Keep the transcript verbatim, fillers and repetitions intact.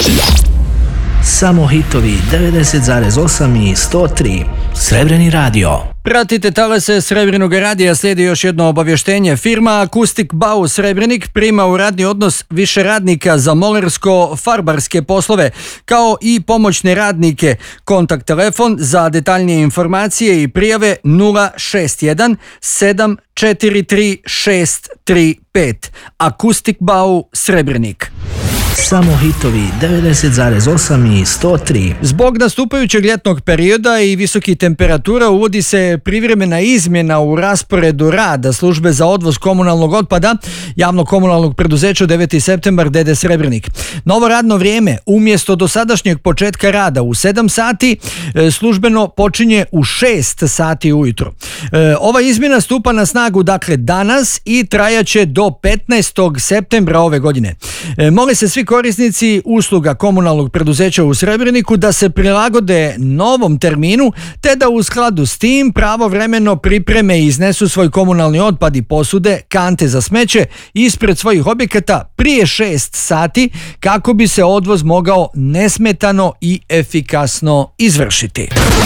Samo hitovi devedeset zarez osam i sto tri. Srebreni radio. Pratite talase Srebrnog radija, slijedi još jedno obavještenje. Firma Akustik Bau Srebrenik prima u radni odnos više radnika za molersko-farbarske poslove, kao i pomoćne radnike. Kontakt telefon za detaljnije informacije i prijave nula šest jedan sedam četiri tri šest tri pet. Akustik Bau Srebrenik. Samo hitovi devedeset zarez osam i sto tri. Zbog nastupajućeg ljetnog perioda i visokih temperatura uvodi se privremena izmjena u rasporedu rada službe za odvoz komunalnog otpada javnog komunalnog preduzeća deveti septembar D D Srebrenik. Novo radno vrijeme umjesto dosadašnjeg početka rada u sedam sati službeno počinje u šest sati ujutro. Ova izmjena stupa na snagu dakle danas i trajaće do petnaestog septembra ove godine. Moli se svi korisnici usluga komunalnog preduzeća u Srebreniku da se prilagode novom terminu te da u skladu s tim pravovremeno pripreme i iznesu svoj komunalni otpad i posude, kante za smeće ispred svojih objekata prije šest sati kako bi se odvoz mogao nesmetano i efikasno izvršiti.